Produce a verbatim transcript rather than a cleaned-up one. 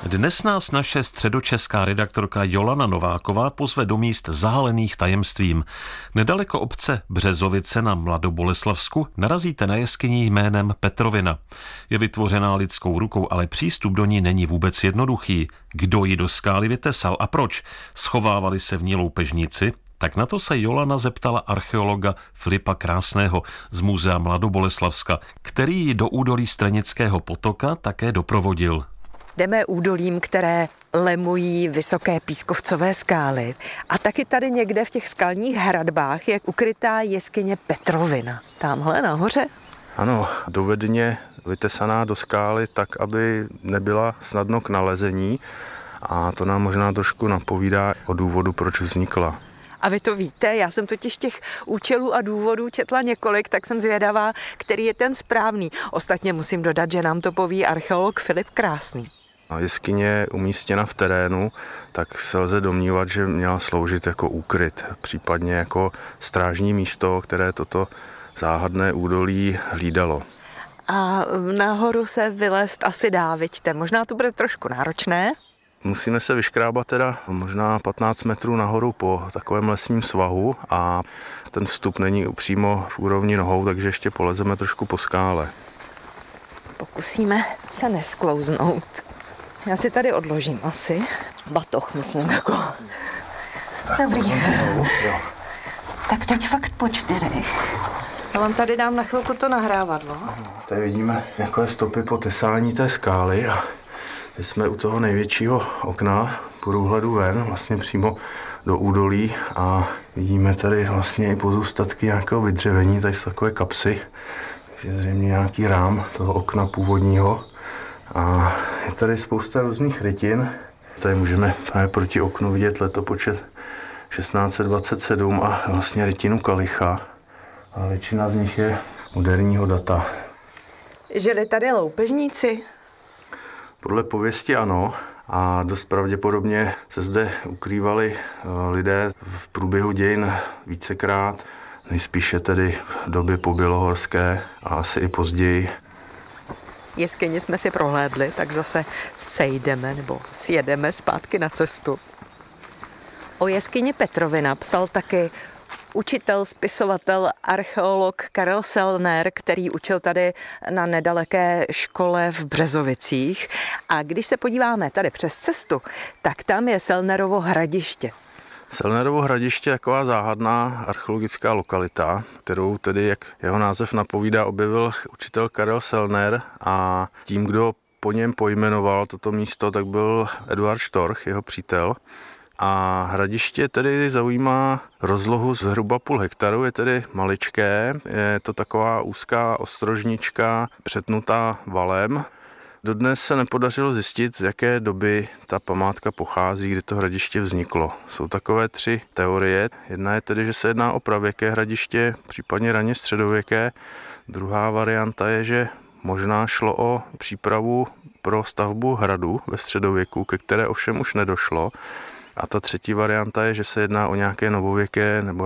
Dnes nás naše středočeská redaktorka Jolana Nováková pozve do míst zahalených tajemstvím. Nedaleko obce Březovice na Mladoboleslavsku narazíte na jeskyni jménem Petrovina. Je vytvořená lidskou rukou, ale přístup do ní není vůbec jednoduchý. Kdo ji do skály vytesal a proč? Schovávali se v ní loupežníci? Tak na to se Jolana zeptala archeologa Filipa Krásného z Muzea Mladoboleslavska, který ji do údolí Stranického potoka také doprovodil. Jdeme údolím, které lemují vysoké pískovcové skály. A taky tady někde v těch skalních hradbách je ukrytá jeskyně Petrovina. Tamhle nahoře? Ano, dovedně vytesaná do skály tak, aby nebyla snadno k nalezení. A to nám možná trošku napovídá o důvodu, proč vznikla. A vy to víte, já jsem totiž těch účelů a důvodů četla několik, tak jsem zvědavá, který je ten správný. Ostatně musím dodat, že nám to poví archeolog Filip Krásný. Jeskyně je umístěna v terénu, tak se lze domnívat, že měla sloužit jako úkryt, případně jako strážní místo, které toto záhadné údolí hlídalo. A nahoru se vylézt asi dá, viďte. Možná to bude trošku náročné. Musíme se vyškrábat teda možná patnáct metrů nahoru po takovém lesním svahu a ten vstup není přímo v úrovni nohou, takže ještě polezeme trošku po skále. Pokusíme se nesklouznout. Já si tady odložím asi. Batoh, myslím, jako. Dobrý. Tak teď fakt po čtyřech. Já vám tady dám na chvilku to nahrávadlo. Tady vidíme takové stopy po tesání té skály a jsme u toho největšího okna průhledu ven, vlastně přímo do údolí a vidíme tady vlastně i pozůstatky nějakého vydřevení, tady jsou takové kapsy, takže zřejmě nějaký rám toho okna původního a je tady spousta různých rytin. Tady můžeme právě proti oknu vidět letopočet šestnáct set dvacet sedm a vlastně rytinu kalicha a většina z nich je moderního data. Žili tady loupežníci? Podle pověsti ano a dost pravděpodobně se zde ukrývali lidé v průběhu dějin vícekrát, nejspíše tedy v době pobělohorské a asi i později. Jeskyni jsme si prohlédli, tak zase sejdeme nebo sjedeme zpátky na cestu. O jeskyni Petrovina psal taky učitel, spisovatel, archeolog Karel Sellner, který učil tady na nedaleké škole v Březovicích. A když se podíváme tady přes cestu, tak tam je Sellnerovo hradiště. Sellnerovo hradiště je taková záhadná archeologická lokalita, kterou tedy, jak jeho název napovídá, objevil učitel Karel Sellner a tím, kdo po něm pojmenoval toto místo, tak byl Eduard Štorch, jeho přítel. A hradiště tedy zaujímá rozlohu zhruba půl hektaru, je tedy maličké, je to taková úzká ostrožnička přetnutá valem. Dodnes se nepodařilo zjistit, z jaké doby ta památka pochází, kdy to hradiště vzniklo. Jsou takové tři teorie. Jedna je tedy, že se jedná o pravěké hradiště, případně raně středověké. Druhá varianta je, že možná šlo o přípravu pro stavbu hradu ve středověku, ke které ovšem už nedošlo. A ta třetí varianta je, že se jedná o nějaké novověké nebo